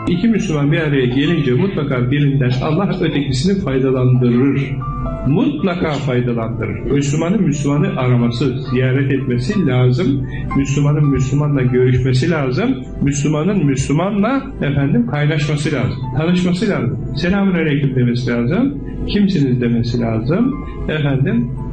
İki Müslüman bir araya gelince mutlaka birinden Allah ötekisini faydalandırır. Mutlaka faydalandırır. Müslümanı araması, ziyaret etmesi lazım. Müslümanın Müslümanla görüşmesi lazım. Müslümanın Müslümanla kaynaşması lazım. Tanışması lazım. Selamünaleyküm demesi lazım. Kimsiniz demesi lazım.